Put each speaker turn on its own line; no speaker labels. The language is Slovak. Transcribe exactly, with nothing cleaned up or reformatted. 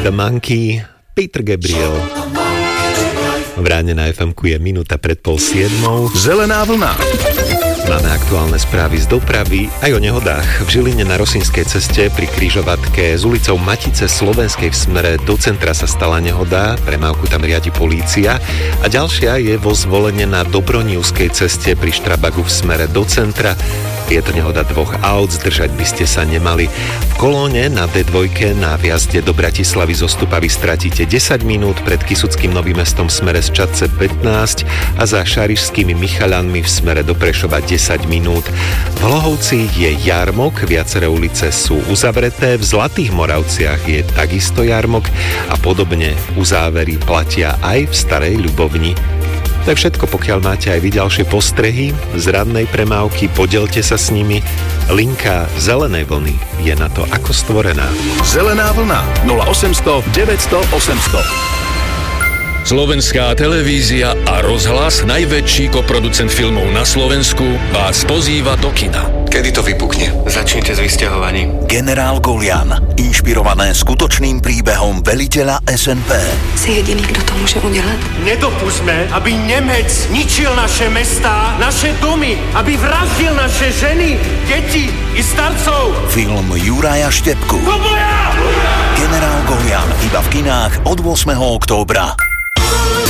The Monkey, Peter Gabriel. V ráne na ef emku je minúta pred pol siedmou.
Zelená vlna.
Máme aktuálne správy z dopravy aj o nehodách. V Žiline na Rosínskej ceste pri križovatke s ulicou Matice Slovenskej v smere do centra sa stala nehoda, premávku tam riadi polícia. A ďalšia je vo Zvolene na Dobronívskej ceste pri Štrabagu v smere do centra. Je to nehoda dvoch aut, zdržať by ste sa nemali. V kolóne na dé dva na vjazde do Bratislavy zo Stupavy stratíte desať minút, pred Kysuckým Novým Mestom v smere z Čadce pätnásť a za Šarišskými Michaľanmi v smere do Prešova desať minút. V Hlohovci je jarmok, viaceré ulice sú uzavreté, v Zlatých Moravciach je takisto jarmok a podobne uzávery platia aj v Starej Ľubovni. To je všetko, pokiaľ máte aj vy ďalšie postrehy z rannej premávky, podelte sa s nimi. Linka Zelenej vlny je na to ako stvorená.
Zelená vlna nula osemsto deväťsto osemsto.
Slovenská televízia a rozhlas, najväčší koproducent filmov na Slovensku, vás pozýva do kina.
Kedy to vypukne? Začnite s vysťahovaním.
Generál Golian, inšpirované skutočným príbehom veliteľa es en pé.
Si jediný, kto to môže udelať?
Nedopustme, aby Nemec ničil naše mestá, naše domy, aby vraždil naše ženy, deti i starcov.
Film Juraja Štepku.
Generál
Golian iba v kinách od ôsmeho októbra.